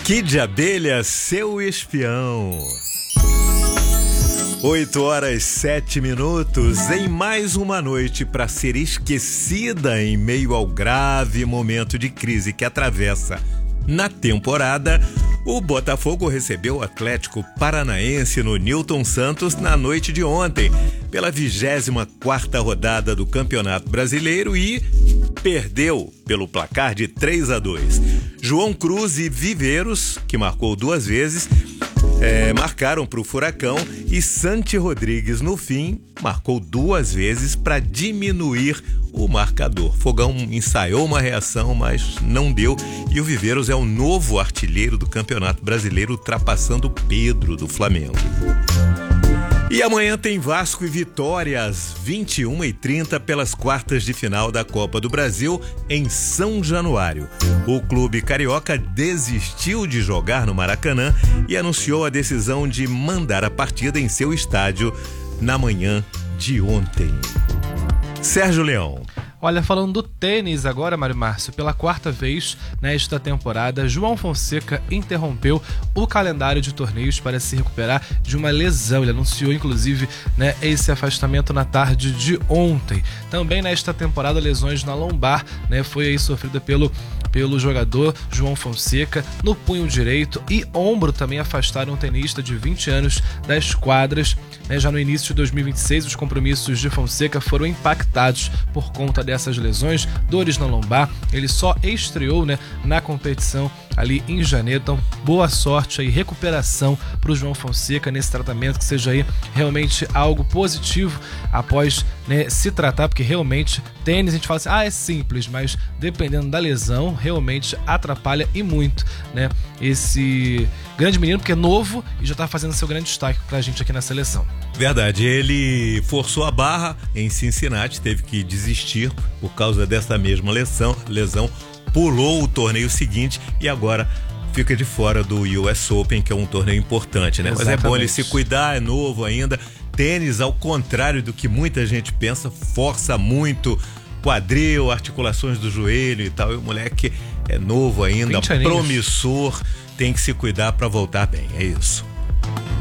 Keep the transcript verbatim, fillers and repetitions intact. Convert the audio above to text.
Kid Abelha, seu espião. Oito horas, sete minutos, em mais uma noite para ser esquecida em meio ao grave momento de crise que atravessa na temporada. O Botafogo recebeu o Atlético Paranaense no Newton Santos na noite de ontem, pela vigésima quarta rodada do Campeonato Brasileiro, e perdeu pelo placar de três a dois. João Cruz e Viveiros, que marcou duas vezes, é, marcaram para o Furacão, e Santi Rodrigues, no fim, marcou duas vezes para diminuir o marcador. Fogão ensaiou uma reação, mas não deu, e o Viveiros é o novo artilheiro do Campeonato Brasileiro, ultrapassando o Pedro do Flamengo. E amanhã tem Vasco e Vitória às vinte e uma e trinta pelas quartas de final da Copa do Brasil em São Januário. O clube carioca desistiu de jogar no Maracanã e anunciou a decisão de mandar a partida em seu estádio na manhã de ontem. Sérgio Leão. Olha, falando do tênis agora, Mário Márcio, pela quarta vez nesta temporada, João Fonseca interrompeu o calendário de torneios para se recuperar de uma lesão. Ele anunciou, inclusive, né, esse afastamento na tarde de ontem. Também nesta temporada, lesões na lombar, né, foi aí sofrida pelo, pelo jogador João Fonseca, no punho direito e ombro. Também afastaram um tenista de vinte anos das quadras. Né, já no início de dois mil e vinte e seis, os compromissos de Fonseca foram impactados por conta dessas lesões, dores na lombar. Ele só estreou, né, na competição ali em janeiro. Então, boa sorte aí, recuperação para o João Fonseca nesse tratamento, que seja aí realmente algo positivo após, né, se tratar, porque realmente tênis a gente fala assim, ah, é simples, mas dependendo da lesão, realmente atrapalha e muito, né, esse grande menino, porque é novo e já está fazendo seu grande destaque para a gente aqui na seleção. Verdade, ele forçou a barra em Cincinnati, teve que desistir por causa dessa mesma lesão, lesão, pulou o torneio seguinte e agora fica de fora do U S Open, que é um torneio importante, né? Exatamente. Mas é bom ele se cuidar, é novo ainda. Tênis, ao contrário do que muita gente pensa, força muito quadril, articulações do joelho e tal. E o moleque é novo ainda, promissor, tem que se cuidar para voltar bem, é isso.